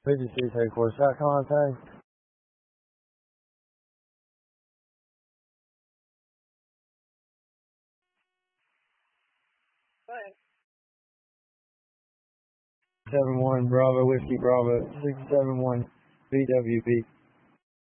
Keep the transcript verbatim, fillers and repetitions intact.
Agencies headquarters. Got contact. Seven one Bravo Whiskey Bravo six seven one B W B.